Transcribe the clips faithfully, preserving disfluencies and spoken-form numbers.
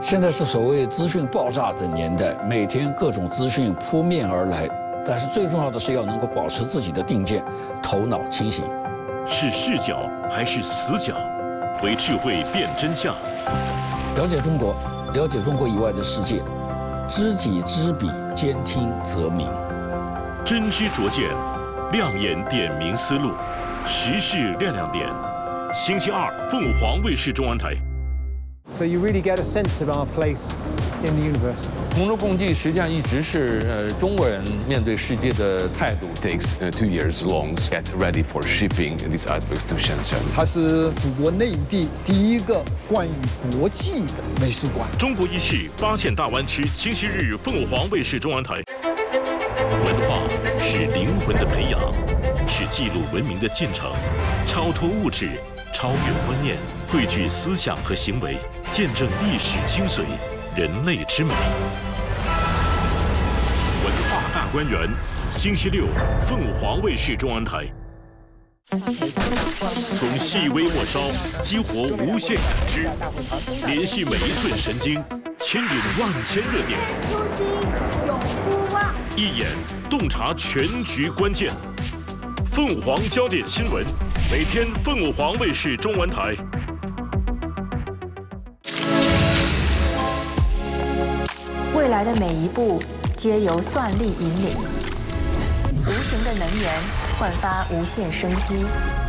现在是所谓资讯爆炸的年代，每天各种资讯扑面而来，但是最重要的是要能够保持自己的定见，头脑清醒。 是视角还是死角？为智慧辨真相。 了解中国，了解中国以外的世界，知己知彼，兼听则明。 真知灼见，亮眼点明思路，时事亮亮点。星期二，凤凰卫视中文台。 So you really get a sense of our place in the universe. 同舟共济实际上一直是呃中国人面对世界的态度。 Takes uh, two years long to get ready for shipping these artworks to Shenzhen. 它是祖国内地第一个关于国际的美术馆。 中国一系发现大湾区，星期日凤凰卫视中文台。文化是灵魂的培养，是记录文明的进程，超脱物质，超越观念，汇聚思想和行为，见证历史精髓，人类之美。文化大观园，星期六，凤凰卫视中文台。从细微末梢激活无限感知，联系每一寸神经，牵引万千热点。 永不忘。 一眼洞察全局关键。凤凰焦点新闻，每天凤凰卫视中文台。 未来的每一步皆由算力引领，无形的能源焕发无限生机，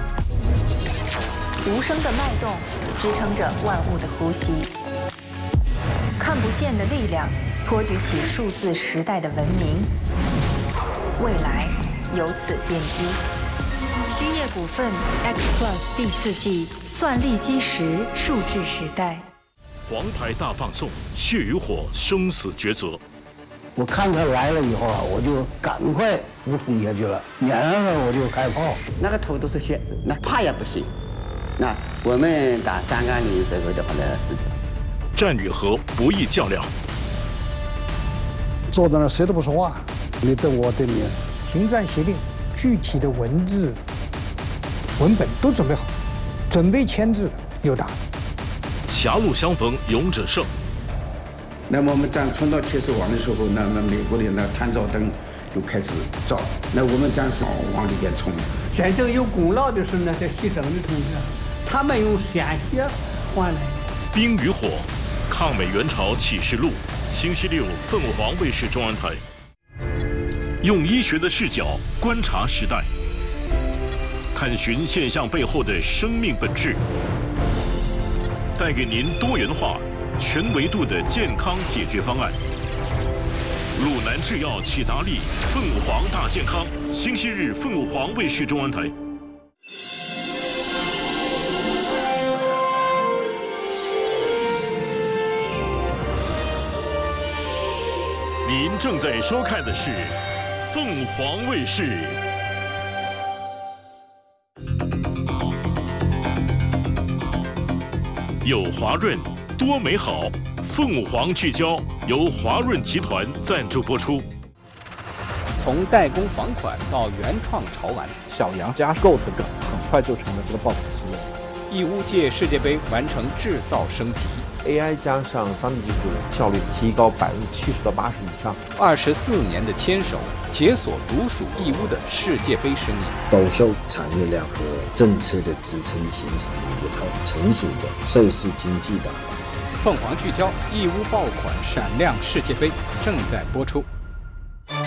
无声的脉动支撑着万物的呼吸，看不见的力量托举起数字时代的文明，未来由此奠基。兴业股份 X Plus 第四季算力基石数字时代。 黄牌大放送，血与火，生死抉择。 我看他来了以后啊，我就赶快俯冲下去了，撵上了我就开炮。 那个头都是血，那怕也不行。那我们打三杠零时候的话呢是这样。 战与和，不易较量。 坐在那谁都不说话，你对我对面。停战协定具体的文字、文本都准备好，准备签字又打。 狭路相逢勇者胜。 那么我们战冲到铁丝网的时候，那么美国的那探照灯就开始照，那我们战士往里边冲。 真正有功劳的是那些牺牲的同志，他们用鲜血换来的。 冰与火，抗美援朝启示录，星期六凤凰卫视中文台。用医学的视角观察时代，探寻现象背后的生命本质，带给您多元化、全维度的健康解决方案。鲁南制药启达利，凤凰大健康，星期日凤凰卫视中文台。您正在收看的是凤凰卫视。有华润，多美好。凤凰聚焦由华润集团赞助播出。 从代工仿款到原创潮玩， 小杨加 Goat 梗很快就成了这个爆款词了。 义乌届世界杯完成制造升级 ，A I 加上三 D 技术，效率提高百分之七十到八十以上。 二十四年的牵手，解锁独属义乌的世界杯生意。 高效产业链和政策的支撑，形成一套成型的寿司经济打法。 凤凰聚焦义乌爆款闪亮世界杯正在播出。